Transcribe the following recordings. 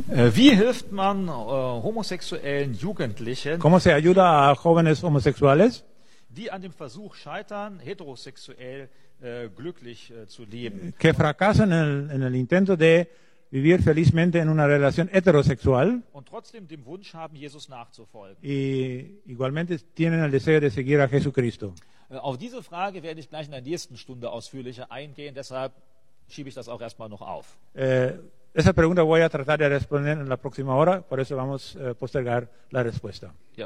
Wie hilft man homosexuellen Jugendlichen, ¿Cómo se ayuda a jóvenes homosexuales die an dem Versuch scheitern, heterosexuell glücklich zu leben? que fracasan en el intento de vivir felizmente en una relación heterosexual Und trotzdem dem Wunsch haben, Jesus nachzufolgen. y igualmente tienen el deseo de seguir a Jesucristo? Auf diese Frage werde ich gleich in der nächsten Stunde ausführlicher eingehen, deshalb schiebe ich das auch erstmal noch auf. Esa pregunta voy a tratar de responder en la próxima hora, por eso vamos a postergar la respuesta. Ja.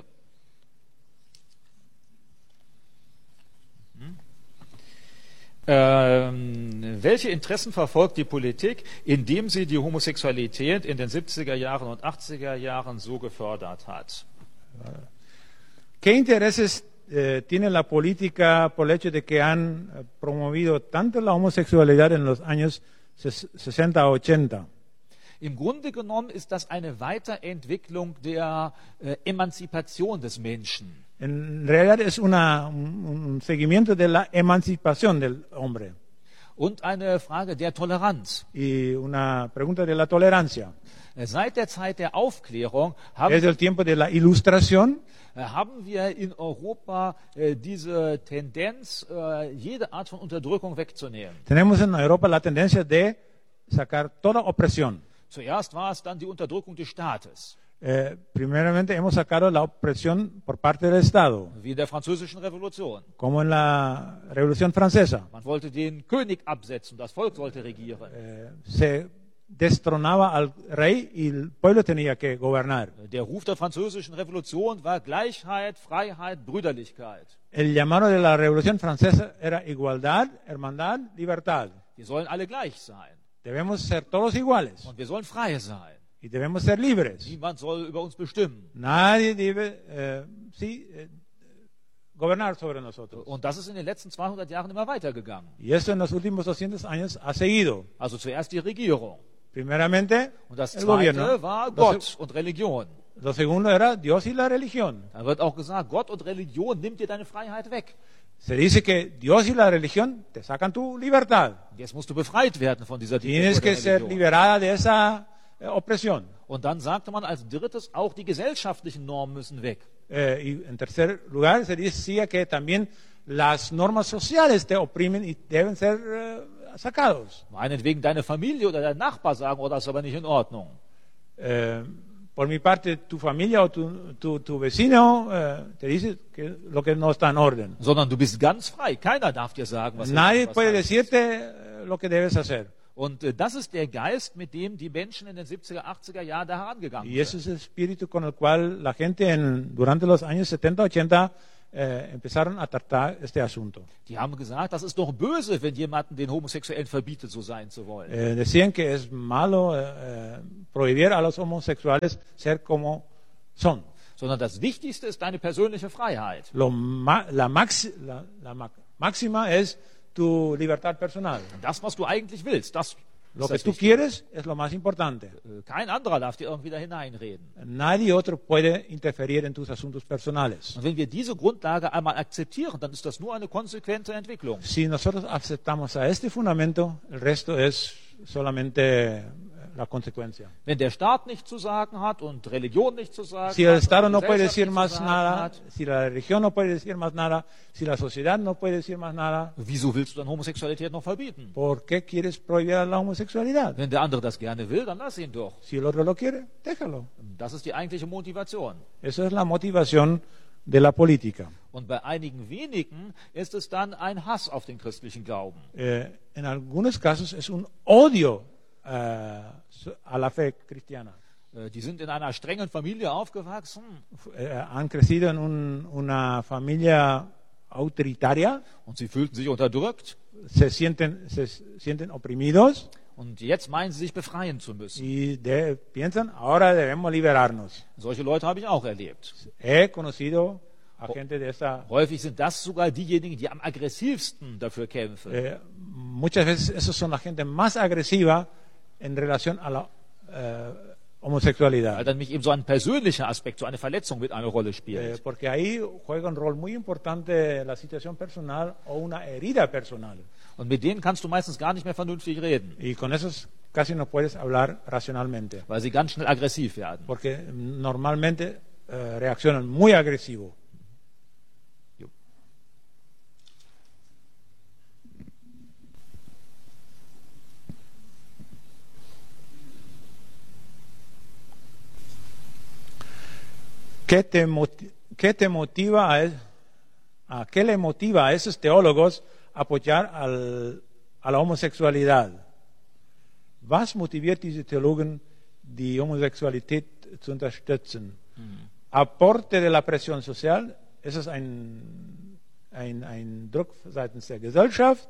Welche Interessen verfolgt die Politik, indem sie die Homosexualität in den 70er Jahren und 80er Jahren so gefördert hat? ¿Qué intereses tiene la política por el hecho de que han promovido tanto la homosexualidad en los años 60, 80? Im Grunde genommen ist das eine Weiterentwicklung der Emanzipation des Menschen. En realidad es un seguimiento de la emancipación del hombre Und eine Frage der Toleranz. y una pregunta de la tolerancia. Seit der Zeit der Aufklärung Desde el tiempo de la Ilustración haben wir in Europa diese Tendenz, jede Art von Unterdrückung wegzunehmen. tenemos en Europa la tendencia de sacar toda opresión. Zuerst war es dann die Unterdrückung des Staates, Primeramente hemos sacado la opresión por parte del Estado, wie in der Französischen Revolution. como en la Revolución Francesa. Man wollte den König absetzen, das Volk sollte regieren. Se destronaba al rey y el pueblo tenía que gobernar. Der Ruf der Französischen Revolution war Gleichheit, Freiheit, Brüderlichkeit. El llamado de la Revolución Francesa era igualdad, hermandad, libertad. Wir sollen alle gleich sein Debemos ser todos iguales und wir sollen frei sein. y debemos ser libres. Niemand soll über uns bestimmen. Nadie debe gobernar sobre nosotros. Und das ist in den letzten 200 Jahren immer weitergegangen. Y eso en los últimos 200 años ha seguido. Also zuerst die Regierung. Primeramente, Und das el zweite gobierno. war Gott und Religion. Lo segundo era Dios y la religión. Da wird auch gesagt, Gott und Religion nimmt dir deine Freiheit weg. Se dice que Dios y la religión te sacan tu libertad. Jetzt musst du befreit werden von dieser Tienes Diktatur que der ser Religion. liberada de esa opresión. Und dann sagte man als drittes, auch die gesellschaftlichen Normen müssen weg. Y en tercer lugar, se decía que también las normas sociales te oprimen y deben ser sacados. Meinetwegen deine Familie oder dein Nachbar sagen, oh, das ist aber nicht in Ordnung. Por mi parte, tu familia o tu vecino te dice que lo que no está en orden. Sondern du bist ganz frei. Keiner darf dir sagen, was Nadie was puede heißt. decirte lo que debes hacer. Und das ist der Geist, mit dem die Menschen in den 70er, 80er Jahren da herangegangen Y ese sind. es el espíritu con el cual la gente durante los años 70, 80 empezaron a tratar este asunto. Die haben gesagt, das ist doch böse, wenn jemanden den Homosexuellen verbietet, so sein zu wollen. Decían que es malo prohibir a los homosexuales ser como son. Sondern das Wichtigste ist deine persönliche Freiheit. La máxima es tu libertad personal. Das, was du eigentlich willst, das Lo ist que das tú Wichtige. quieres es lo más importante. Kein anderer darf dir irgendwie da hineinreden. Nadie otro puede interferir en tus asuntos personales. Und wenn wir diese Grundlage einmal akzeptieren, dann ist das nur eine konsequente Entwicklung. Si nosotros aceptamos a este fundamento, el resto es solamente la consecuencia. Wenn der Staat nichts zu sagen hat und Religion nichts zu sagen Si el hat, Estado und no die puede Gesellschaft decir nichts más zu sagen nada, hat, si la religión no puede decir más nada, si la sociedad no puede decir más nada, wieso willst du dann Homosexualität noch verbieten? ¿por qué quieres prohibir la homosexualidad? Wenn der andere das gerne will, dann lass ihn doch. Si el otro lo quiere, déjalo. Das ist die eigentliche Motivation. Esa es la motivación de la política. Und bei einigen wenigen ist es dann ein Hass auf den christlichen Glauben. En algunos casos es un odio a la fe cristiana. Die sind in einer strengen Familie aufgewachsen Han crecido en una familia autoritaria, und sie fühlten sich unterdrückt. se sienten oprimidos Und jetzt meinen sie, sich befreien zu müssen. y piensan, ahora debemos liberarnos. Solche Leute habe ich auch erlebt. He conocido a gente de esa... Häufig sind das sogar diejenigen, die am aggressivsten dafür kämpfen. muchas veces esos son la gente más agresiva en relación a la homosexualidad. Weil dann mich eben so ein persönlicher Aspekt, so eine Verletzung mit eine Rolle spielt. Porque ahí juega un rol muy importante la situación personal o una herida personal. Und mit denen kannst du meistens gar nicht mehr vernünftig reden. Y con esos casi no puedes hablar racionalmente, weil sie ganz schnell aggressiv werden. porque normalmente reaccionan muy agresivo. Jo. ¿Qué te motiva qué le motiva a esos teólogos a apoyar a la homosexualidad? Was motiviert diese Theologen, die Homosexualität zu unterstützen? Aporte de la presión social, es ist ein Druck seitens der Gesellschaft,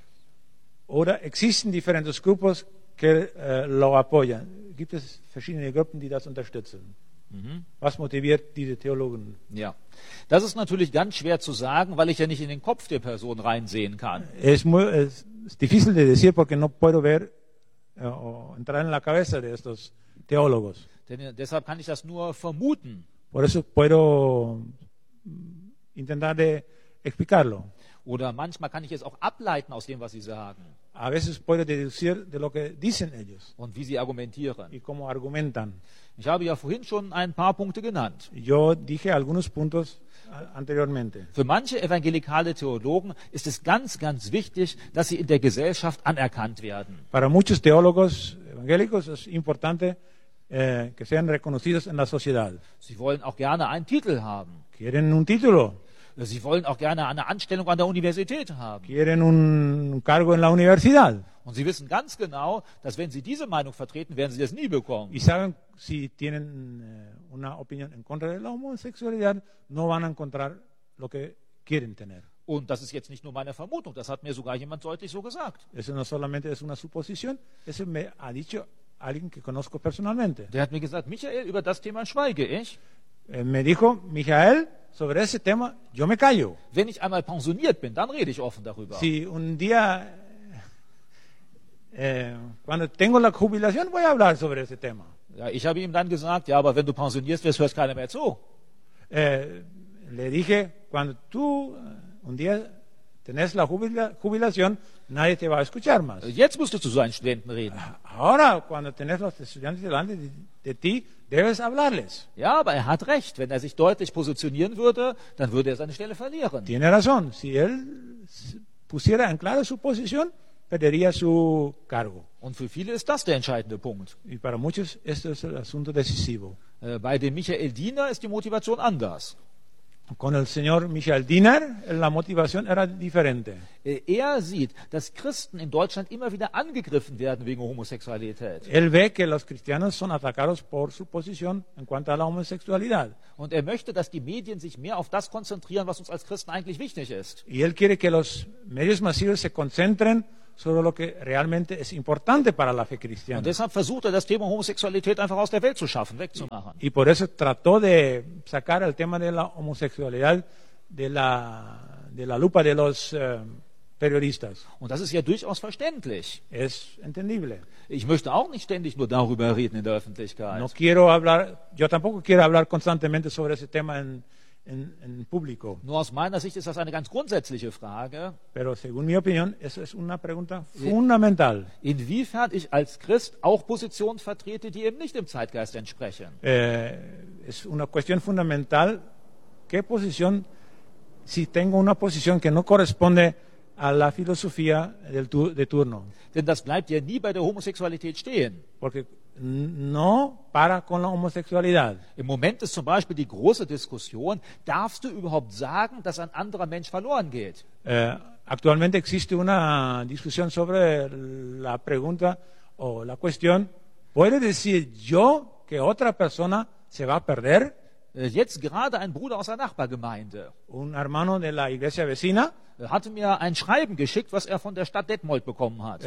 oder existen diferentes Grupos que lo apoyan? Gibt es verschiedene Gruppen, die das unterstützen? Was motiviert diese Theologen? Ja, das ist natürlich ganz schwer zu sagen, weil ich ja nicht in den Kopf der Person reinsehen kann. Es difícil de decir porque no puedo ver o entrar en la cabeza de estos teólogos. Denn deshalb kann ich das nur vermuten. Por eso puedo intentar de explicarlo. Oder manchmal kann ich es auch ableiten aus dem, was sie sagen A veces puedo deducir de lo que dicen ellos und wie sie argumentieren. y cómo argumentan. Ich habe ja vorhin schon ein paar Punkte genannt. Yo dije algunos puntos anteriormente. Für manche evangelikale Theologen ist es ganz, ganz wichtig, dass sie in der Gesellschaft anerkannt werden. Para muchos teólogos evangélicos es importante que sean reconocidos en la sociedad. Sie wollen auch gerne einen Titel haben. Quieren un título, Sie wollen auch gerne eine Anstellung an der Universität haben. quieren un cargo en la universidad. Und sie wissen ganz genau, dass wenn sie diese Meinung vertreten, werden sie das nie bekommen. Y saben, si tienen una opinión en contra de la homosexualidad, no van a encontrar lo que quieren tener. Und das ist jetzt nicht nur meine Vermutung, das hat mir sogar jemand deutlich so gesagt. Eso no solamente es una suposición, eso me ha dicho alguien que conozco personalmente. Der hat mir gesagt, Michael, über das Thema schweige ich. Me dijo, Mijael, sobre ese tema yo me callo. Wenn ich einmal pensioniert bin, dann rede ich offen darüber. Si un día, cuando tengo la jubilación, voy a hablar sobre ese tema. Ja, ich habe ihm dann gesagt, ja, aber wenn du pensionierst wirst, hörst keiner mehr zu. Le dije, cuando tú un día tenés la jubilación, nadie te va a escuchar más. Jetzt musst du zu seinen Studenten reden. Ahora, cuando tenés los estudiantes delante de ti, debes hablarles. Ja, aber er hat recht. Wenn er sich deutlich positionieren würde, dann würde er seine Stelle verlieren. Tiene razón. Si él pusiera en claro su posición, perdería su cargo. Und für viele ist das der entscheidende Punkt. Y para muchos esto es el asunto decisivo. Bei dem Michael Diener ist die Motivation anders. Con el señor Michael Diener la motivación era diferente. Er sieht, dass Christen in Deutschland immer wieder angegriffen werden wegen Homosexualität. Él ve que los cristianos son atacados por su posición en cuanto a la homosexualidad. Und er möchte, dass die Medien sich mehr auf das konzentrieren, was uns als Christen eigentlich wichtig ist. Y él quiere que los medios masivos se concentren sobre lo que realmente es importante para la fe Und cristiana. deshalb versucht er, das Thema Homosexualität einfach aus der Welt zu schaffen, wegzumachen. Y por eso trató de sacar el tema de la homosexualidad de la lupa de los periodistas. Und das ist ja durchaus verständlich. Es entendible. Ich möchte auch nicht ständig nur darüber reden in der Öffentlichkeit. No quiero hablar, yo tampoco quiero hablar constantemente sobre ese tema en público. Nur aus meiner Sicht ist das eine ganz grundsätzliche Frage, Pero según mi opinión, eso es una pregunta fundamental. inwiefern ich als Christ auch Positionen vertrete, die eben nicht dem Zeitgeist entsprechen. Es una cuestión fundamental qué posición, si tengo una posición que no corresponde a la filosofía de turno. Denn das bleibt ja nie bei der Homosexualität stehen. Porque no para con la homosexualidad. Im Moment ist zum Beispiel die große Diskussion, darfst du überhaupt sagen, dass ein anderer Mensch verloren geht? Actualmente existe una discusión sobre la pregunta o la cuestión, ¿puedo decir yo que otra persona se va a perder? Jetzt gerade ein Bruder aus der Nachbargemeinde Un hermano de la iglesia vecina hatte mir ein Schreiben geschickt, was er von der Stadt Detmold bekommen hat.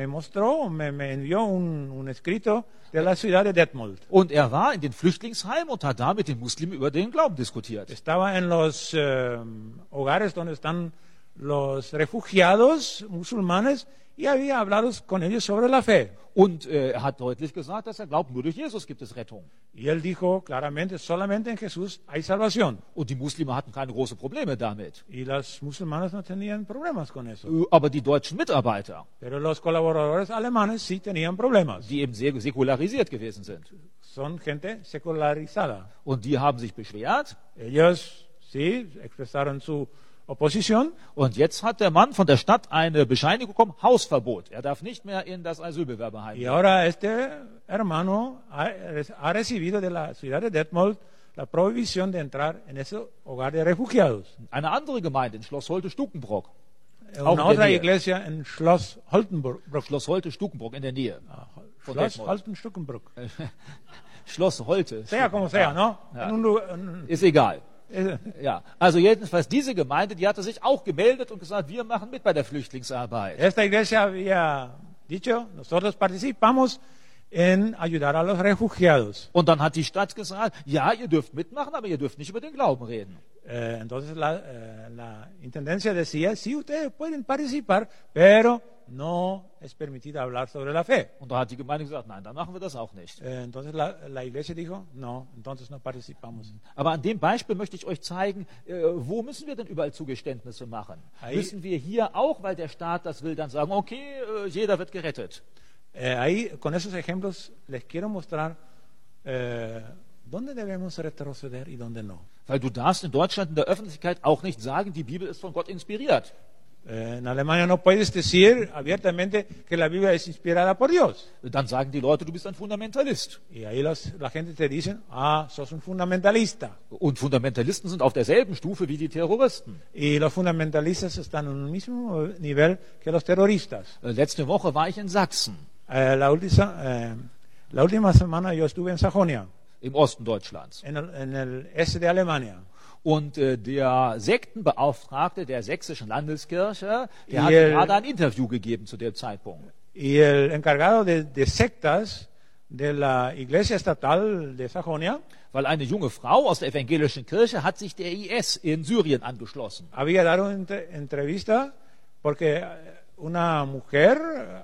me envió un escrito de la ciudad de Detmold. Und er war in den Flüchtlingsheimen und hat da mit den Muslimen über den Glauben diskutiert. Estaba en los hogares donde están los refugiados musulmanes y había hablado con ellos sobre la fe. Und er hat deutlich gesagt, dass er glaubt, nur durch Jesus gibt es Rettung. Y él dijo claramente, solamente en Jesús hay salvación. Und die Muslime hatten keine großen Probleme damit. Y los musulmanes no tenían problemas con eso. Aber die deutschen Mitarbeiter, Pero los colaboradores alemanes sí tenían problemas. die eben sehr säkularisiert gewesen sind, Son gente secularizada. und die haben sich beschwert. Ellos sí expresaron su oposición. Und jetzt hat der Mann von der Stadt eine Bescheinigung bekommen, Hausverbot. Er darf nicht mehr in das Asylbewerberheim Y gehen. ahora este hermano ha recibido de la ciudad de Detmold la prohibición de entrar en ese hogar de refugiados. Eine andere Gemeinde in Schloss Holte-Stukenbrock, Auch in Una der otra Nähe. iglesia en Schloss Holtenburg. Schloss Holte-Stukenbrock in der Nähe. Von Schloss Detmold. Holtenstukenbrock. Schloss Holte. Sea como sea, ¿no? Ja. En un lugar- Ist egal. en- Ja, also jedenfalls diese Gemeinde, die hatte sich auch gemeldet und gesagt, wir machen mit bei der Flüchtlingsarbeit. Esta iglesia había dicho, nosotros participamos en ayudar a los refugiados. Und dann hat die Stadt gesagt, ja, ihr dürft mitmachen, aber ihr dürft nicht über den Glauben reden. Entonces la intendencia decía, sí, ustedes pueden participar, pero no es permitido hablar sobre la fe. Und da hat die Gemeinde gesagt, nein, dann machen wir das auch nicht. Entonces la iglesia dijo, no, entonces no participamos. Aber an dem Beispiel möchte ich euch zeigen, wo müssen wir denn überall Zugeständnisse machen? Ahí- Müssen wir hier auch, weil der Staat das will, dann sagen, okay, jeder wird gerettet. Ahí, con esos ejemplos, les quiero mostrar dónde debemos retroceder y dónde no. Weil du darfst in Deutschland in der Öffentlichkeit auch nicht sagen, die Bibel ist von Gott inspiriert. En Alemania no puedes decir abiertamente que la Biblia es inspirada por Dios. Dann sagen die Leute, du bist ein Fundamentalist. Y ahí la gente te dice, sos un fundamentalista. Und Fundamentalisten sind auf derselben Stufe wie die Terroristen. Y los fundamentalistas están en el mismo nivel que los terroristas. Letzte Woche war ich in Sachsen, La última semana yo estuve en Sajonia, im Osten Deutschlands. en el este de Alemania. Und der Sektenbeauftragte der sächsischen Landeskirche, der hat Ihr- gerade ein Interview gegeben zu dem Zeitpunkt. Y el encargado de sectas de la Iglesia Estatal de Sajonia Weil eine junge Frau aus der evangelischen Kirche hat sich der IS in Syrien angeschlossen. había dado una entrevista porque una mujer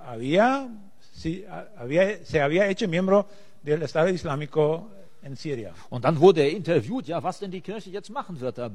se había hecho miembro del Estado Islámico en Siria. Und dann wurde er interviewt, ja, was denn die Kirche jetzt machen wird dabei.